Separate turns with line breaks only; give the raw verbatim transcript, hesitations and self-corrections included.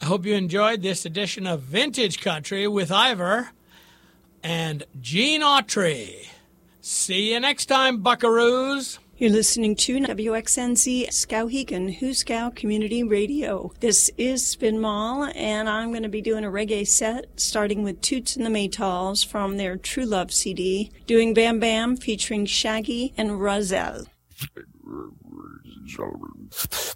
hope you enjoyed this edition of Vintage Country with Ivor and Gene Autry. See you next time, buckaroos.
You're listening to W X N Z Skowhegan, Huskow Community Radio. This is Spin Mall, and I'm going to be doing a reggae set, starting with Toots and the Maytals from their True Love C D, doing Bam Bam featuring Shaggy and Rozelle.